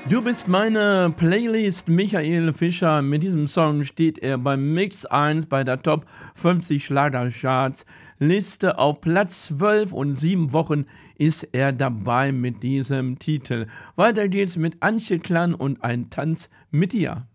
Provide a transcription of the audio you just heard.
Du bist meine Playlist, Michael Fischer. Mit diesem Song steht er beim Mix 1 bei der Top 50 Schlagercharts Liste auf Platz 12 und 7 Wochen ist er dabei mit diesem Titel. Weiter geht's mit Antje Klan und ein Tanz mit dir.